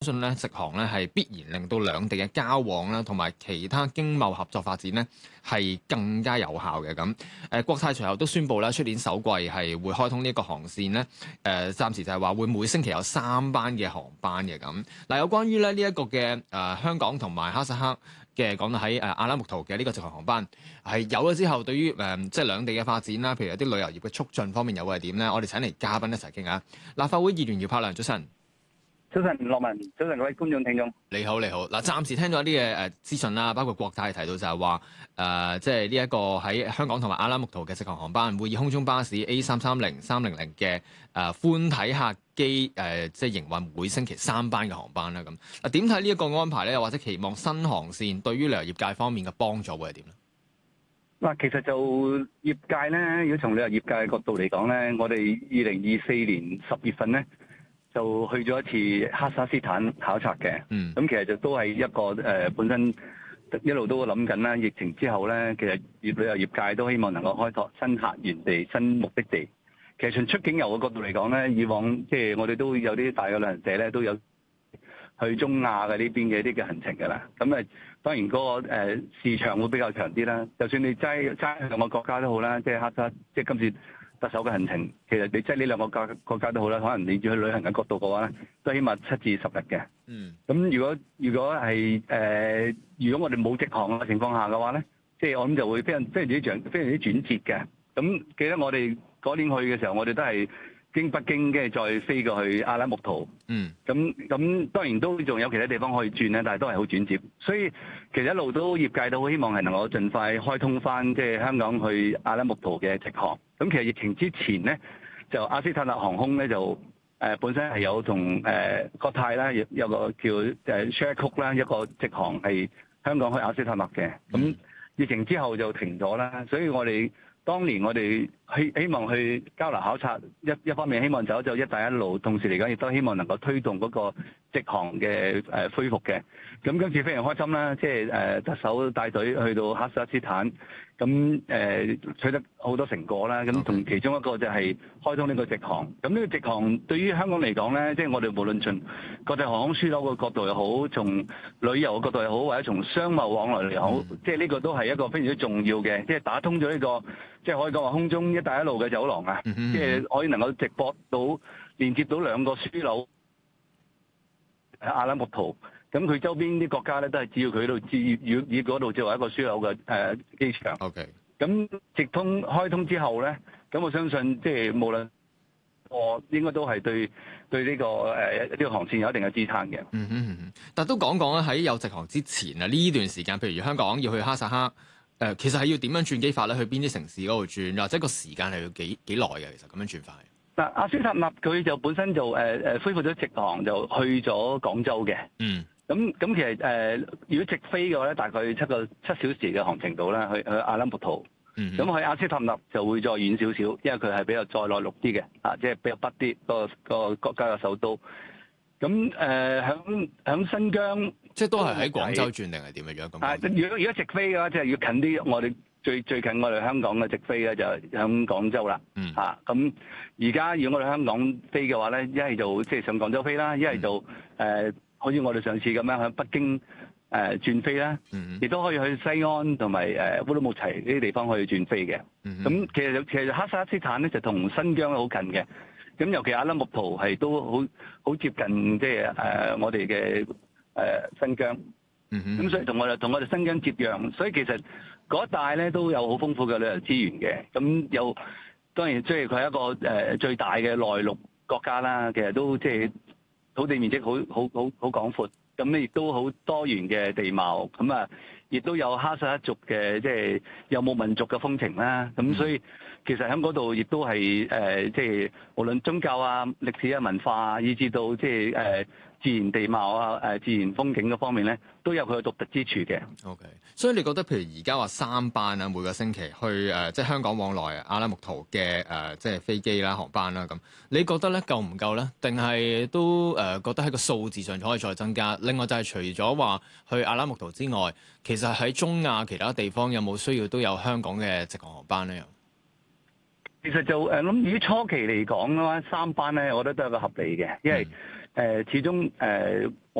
相信咧直航咧係必然令到兩地嘅交往啦，同埋其他經貿合作發展咧係更加有效嘅。咁國泰隨後都宣布啦，出年首季係會開通呢一個航線咧。暫時就係話會每星期有3班嘅航班嘅咁。嗱，有關於咧呢一個嘅香港同埋哈薩克嘅講到喺阿拉木圖嘅呢個直航航班係有咗之後，對於即係兩地嘅發展啦，譬如有啲旅遊業嘅促進方面又會係點咧？我哋請嚟嘉賓一齊傾下。立法會議員姚柏良，早晨。 早晨，樂文，早晨各位觀眾聽眾。你好， 你好。嗱，暫時聽到一啲嘅資訊啦，包括國泰提到就係話即係呢一個喺香港同埋阿拉木圖嘅直航航班會以空中巴士 A330、300嘅寬體客機即係營運每星期3班嘅航班啦。咁嗱，點睇呢一個安排咧？又或者期望新航線對於旅遊業界方面嘅幫助會係點咧？ 嗱，其實就業界咧，如果從旅遊業界嘅角度嚟講咧，我哋2024年10月份咧，就去咗一次哈薩斯坦考察嘅，咁其實就都係一個本身一路都諗緊啦。疫情之後咧，其實旅遊業界都希望能夠開拓新客源地、新目的地。其實從出境遊嘅角度嚟講咧，以往即係我哋都有啲大嘅旅行社咧都有去中亞嘅呢邊嘅一啲嘅行程㗎啦。咁當然嗰個時長會比較長啲啦。就算你齋兩個國家都好啦，即係哈薩，即係今次特首嘅行程，其實你即係呢兩個國家都好啦，可能你要去旅行嘅角度嘅話咧，都起碼7至10日嘅。咁如果係如果我哋冇直航嘅情況下嘅話咧，即係我諗就會非常之轉折嘅。咁記得我哋嗰年去嘅時候，我哋都係經北京跟住再飛過去阿拉木圖。咁當然都仲有其他地方可以轉咧，但係都係好轉接。所以其實一路都業界都好希望係能夠盡快開通翻即係香港去阿拉木圖嘅直航。咁其實疫情之前咧，就阿斯塔納航空咧就本身係有同國泰啦，有個叫Share Cook 啦，一個直航係香港去阿斯塔納嘅。咁疫情之後就停咗啦，所以當年我哋希望去交流考察，一方面希望走一走一帶一路，同時嚟講亦都希望能夠推動嗰個直航嘅恢復嘅。咁今次非常開心啦，即係特首帶隊去到哈薩斯坦，咁取得好多成果啦。咁同其中一個就係開通呢個直航。咁呢個直航對於香港嚟講咧，即係我哋無論從國際航空樞紐嘅角度又好，從旅遊嘅角度又好，或者從商貿往來嚟好，即係呢個都係一個非常之重要嘅，即係打通咗呢個。即係可以講話空中一帶一路嘅走廊啊，即係可以能夠直駁到連接到兩個樞紐阿拉木圖，咁佢周邊啲國家咧都係只要佢度以嗰度作為一個樞紐嘅機場。 OK， 咁直通開通之後咧，咁我相信即係無論我應該都係對呢個航線有一定嘅支撐嘅。 但都講講喺有直航之前啊，呢段時間，譬如香港要去哈薩克。其實係要點樣轉機法咧？去邊啲城市嗰度轉，或者個時間係要幾耐嘅？其實咁樣轉法。 嗱，阿斯塔納佢就本身就恢復咗直航，就去咗廣州嘅。咁其實如果直飛嘅話咧，大概7小時嘅航程度啦，去阿拉木圖。咁去阿斯塔納就會再遠少少，因為佢係比較再內陸啲嘅，即係比較北啲個國家嘅首都。咁響新疆， 即係都係喺廣州轉定係點樣咁？ 如果直飛嘅話，即係要近啲，我哋最近我哋香港嘅直飛咧就響廣州啦。咁而家如果我哋香港飛嘅話咧，一係就即係上廣州飛啦，一係就好似我哋上次咁樣響北京轉飛啦，亦都可以去西安同埋烏魯木齊呢啲地方可以轉飛嘅。咁其實哈薩克斯坦咧就同新疆好近嘅。咁尤其阿拉木圖係都好接近，即係我哋嘅新疆。咁所以同我哋新疆接壤，所以其實嗰一帶咧都有好豐富嘅旅遊資源嘅。咁當然即係佢係一個最大嘅內陸國家啦。其實都即係土地面積好廣闊，咁亦都好多元嘅地貌。咁啊，亦都有哈薩克族嘅即係游牧民族嘅風情啦。咁所以其實喺嗰度亦都係即係無論宗教啊、歷史啊、文化啊，以至到即係自然地貌啊、自然風景嗰方面咧，都有佢嘅獨特之處嘅。 OK， 所以你覺得譬如而家話3班啊，每個星期去即係香港往來阿拉木圖嘅即係飛機啦、航班啦咁，你覺得咧夠唔夠咧？定係都覺得喺個數字上可以再增加？另外就係除咗話去阿拉木圖之外，其實喺中亞其他地方有冇需要都有香港嘅直航航班咧？其實就諗，如果初期嚟講嘅話，3班咧，我覺得都係一個合理嘅，因為始終